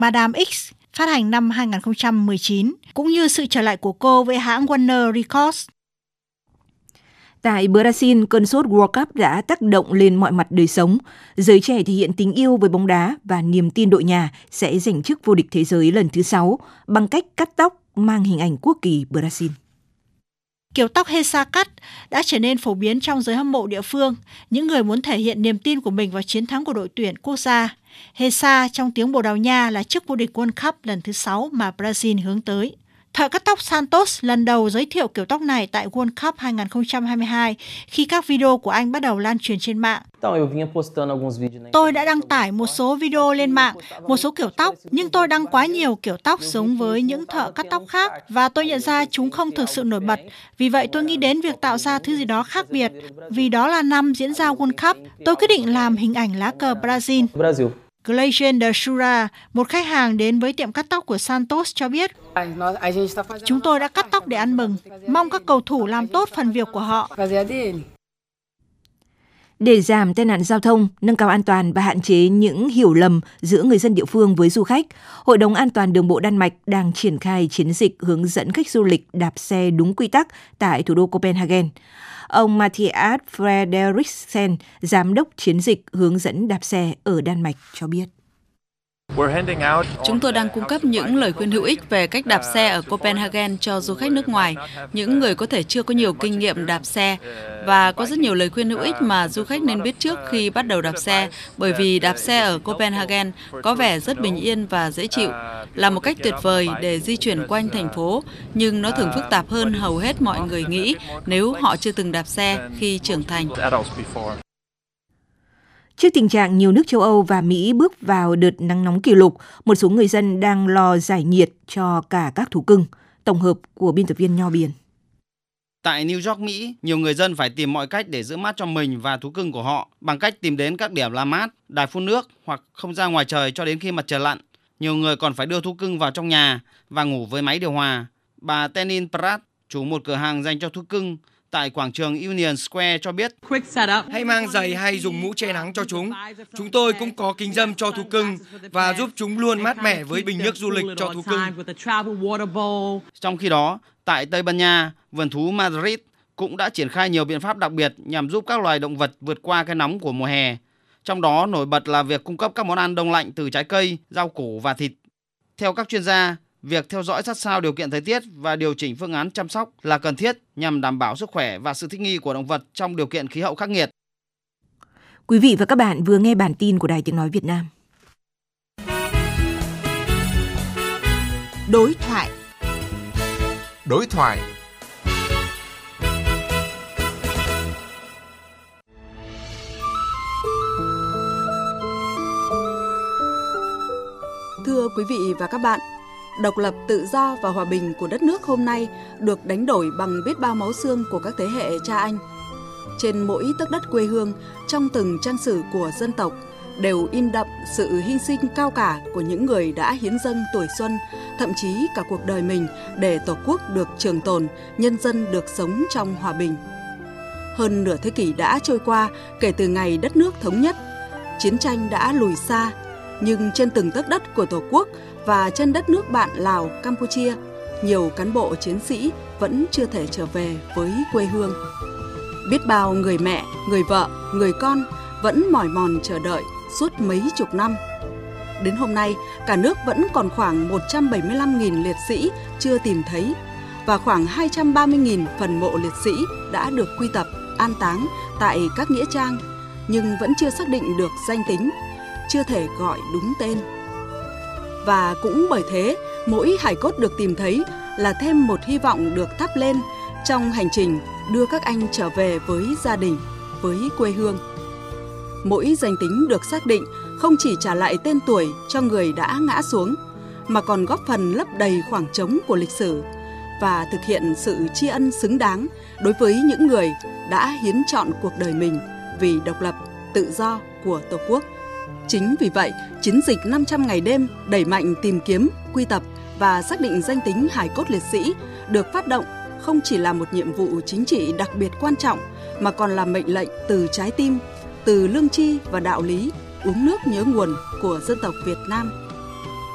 Madame X phát hành năm 2019, cũng như sự trở lại của cô với hãng Warner Records. Tại Brazil, cơn sốt World Cup đã tác động lên mọi mặt đời sống. Giới trẻ thể hiện tình yêu với bóng đá và niềm tin đội nhà sẽ giành chức vô địch thế giới lần thứ 6 bằng cách cắt tóc mang hình ảnh quốc kỳ Brazil. Kiểu tóc Hesa cắt đã trở nên phổ biến trong giới hâm mộ địa phương, những người muốn thể hiện niềm tin của mình vào chiến thắng của đội tuyển quốc gia. Hesa trong tiếng Bồ Đào Nha là chức vô địch World Cup lần thứ 6 mà Brazil hướng tới. Thợ cắt tóc Santos lần đầu giới thiệu kiểu tóc này tại World Cup 2022 khi các video của anh bắt đầu lan truyền trên mạng. Tôi đã đăng tải một số video lên mạng, một số kiểu tóc, nhưng tôi đăng quá nhiều kiểu tóc giống với những thợ cắt tóc khác và tôi nhận ra chúng không thực sự nổi bật. Vì vậy tôi nghĩ đến việc tạo ra thứ gì đó khác biệt. Vì đó là năm diễn ra World Cup, tôi quyết định làm hình ảnh lá cờ Brazil. Gleichen de Sura, một khách hàng đến với tiệm cắt tóc của Santos cho biết, chúng tôi đã cắt tóc để ăn mừng, mong các cầu thủ làm tốt phần việc của họ. Để giảm tai nạn giao thông, nâng cao an toàn và hạn chế những hiểu lầm giữa người dân địa phương với du khách, Hội đồng An toàn Đường bộ Đan Mạch đang triển khai chiến dịch hướng dẫn khách du lịch đạp xe đúng quy tắc tại thủ đô Copenhagen. Ông Mathias Frederiksen, giám đốc chiến dịch hướng dẫn đạp xe ở Đan Mạch cho biết. Chúng tôi đang cung cấp những lời khuyên hữu ích về cách đạp xe ở Copenhagen cho du khách nước ngoài, những người có thể chưa có nhiều kinh nghiệm đạp xe. Và có rất nhiều lời khuyên hữu ích mà du khách nên biết trước khi bắt đầu đạp xe, bởi vì đạp xe ở Copenhagen có vẻ rất bình yên và dễ chịu, là một cách tuyệt vời để di chuyển quanh thành phố, nhưng nó thường phức tạp hơn hầu hết mọi người nghĩ nếu họ chưa từng đạp xe khi trưởng thành. Trước tình trạng nhiều nước châu Âu và Mỹ bước vào đợt nắng nóng kỷ lục, một số người dân đang lo giải nhiệt cho cả các thú cưng. Tổng hợp của biên tập viên Nho Biên. Tại New York, Mỹ, nhiều người dân phải tìm mọi cách để giữ mát cho mình và thú cưng của họ bằng cách tìm đến các điểm làm mát, đài phun nước hoặc không ra ngoài trời cho đến khi mặt trời lặn. Nhiều người còn phải đưa thú cưng vào trong nhà và ngủ với máy điều hòa. Bà Tenin Pratt, chủ một cửa hàng dành cho thú cưng tại quảng trường Union Square cho biết, hãy mang giày hay dùng mũ che nắng cho chúng. Chúng tôi cũng có kính râm cho thú cưng và giúp chúng luôn mát mẻ với bình nước du lịch cho thú cưng. Trong khi đó, tại Tây Ban Nha, vườn thú Madrid cũng đã triển khai nhiều biện pháp đặc biệt nhằm giúp các loài động vật vượt qua cái nóng của mùa hè. Trong đó nổi bật là việc cung cấp các món ăn đông lạnh từ trái cây, rau củ và thịt. Theo các chuyên gia, việc theo dõi sát sao điều kiện thời tiết và điều chỉnh phương án chăm sóc là cần thiết nhằm đảm bảo sức khỏe và sự thích nghi của động vật trong điều kiện khí hậu khắc nghiệt. Quý vị và các bạn vừa nghe bản tin của Đài Tiếng Nói Việt Nam. Đối thoại. Đối thoại. Thưa quý vị và các bạn, độc lập, tự do và hòa bình của đất nước hôm nay được đánh đổi bằng biết bao máu xương của các thế hệ cha anh. Trên mỗi tấc đất quê hương, trong từng trang sử của dân tộc, đều in đậm sự hy sinh cao cả của những người đã hiến dâng tuổi xuân, thậm chí cả cuộc đời mình để Tổ quốc được trường tồn, nhân dân được sống trong hòa bình. Hơn nửa thế kỷ đã trôi qua kể từ ngày đất nước thống nhất, chiến tranh đã lùi xa, nhưng trên từng tấc đất của Tổ quốc và trên đất nước bạn Lào, Campuchia, nhiều cán bộ chiến sĩ vẫn chưa thể trở về với quê hương. Biết bao người mẹ, người vợ, người con vẫn mỏi mòn chờ đợi suốt mấy chục năm. Đến hôm nay, cả nước vẫn còn khoảng 175.000 liệt sĩ chưa tìm thấy và khoảng 230.000 phần mộ liệt sĩ đã được quy tập, an táng tại các nghĩa trang, nhưng vẫn chưa xác định được danh tính, chưa thể gọi đúng tên. Và cũng bởi thế, mỗi hài cốt được tìm thấy là thêm một hy vọng được thắp lên trong hành trình đưa các anh trở về với gia đình, với quê hương. Mỗi danh tính được xác định không chỉ trả lại tên tuổi cho người đã ngã xuống, mà còn góp phần lấp đầy khoảng trống của lịch sử và thực hiện sự tri ân xứng đáng đối với những người đã hiến trọn cuộc đời mình vì độc lập, tự do của Tổ quốc. Chính vì vậy, chiến dịch 500 ngày đêm đẩy mạnh tìm kiếm, quy tập và xác định danh tính hài cốt liệt sĩ được phát động không chỉ là một nhiệm vụ chính trị đặc biệt quan trọng, mà còn là mệnh lệnh từ trái tim, từ lương tri và đạo lý, uống nước nhớ nguồn của dân tộc Việt Nam.